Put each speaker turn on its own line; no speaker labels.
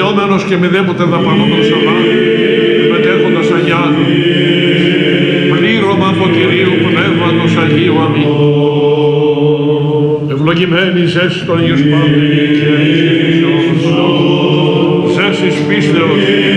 γενόμενος και μηδέποτε δαπανόμενος αγάπη, μετέχοντας αγιάτων, πλήρωμα από Κυρίου Πνεύματος Αγίου. Αμήν. Ευλογημένη ζέση των Υιούς Πάντων και ζέσης πίστεως,